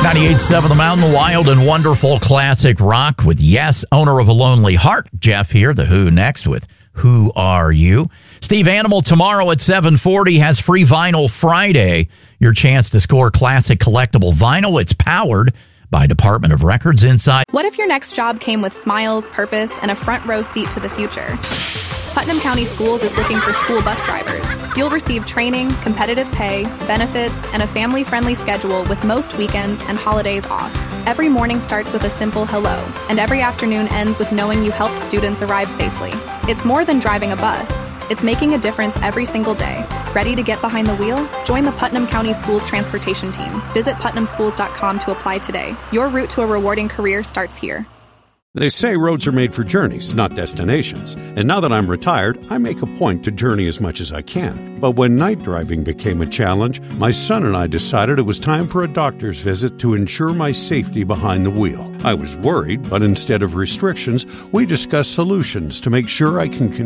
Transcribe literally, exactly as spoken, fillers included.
ninety-eight point seven The Mountain, wild and wonderful classic rock with Yes, owner of a lonely heart. Jeff here, The Who next with Who Are You? Steve Animal tomorrow at seven forty has Free Vinyl Friday. Your chance to score classic collectible vinyl. It's powered by Department of Records Inside. What if your next job came with smiles, purpose, and a front row seat to the future? Putnam County Schools is looking for school bus drivers. You'll receive training, competitive pay, benefits, and a family-friendly schedule with most weekends and holidays off. Every morning starts with a simple hello, and every afternoon ends with knowing you helped students arrive safely. It's more than driving a bus. It's making a difference every single day. Ready to get behind the wheel? Join the Putnam County Schools Transportation Team. Visit putnam schools dot com to apply today. Your route to a rewarding career starts here. They say roads are made for journeys, not destinations. And now that I'm retired, I make a point to journey as much as I can. But when night driving became a challenge, my son and I decided it was time for a doctor's visit to ensure my safety behind the wheel. I was worried, but instead of restrictions, we discussed solutions to make sure I can continue